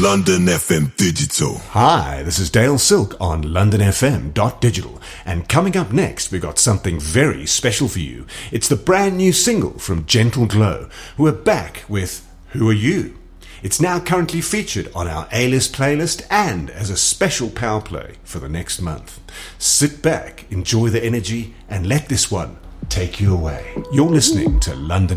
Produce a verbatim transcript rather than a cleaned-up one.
London F M Digital. Hi, this is Dale Silk on London F M dot digital, and coming up next we got something very special for you. It's the brand new single from Gentle Glow, who are back with Who Are You? It's now currently featured on our A-list playlist and as a special power play for the next month. Sit back, enjoy the energy, and let this one take you away. You're listening to London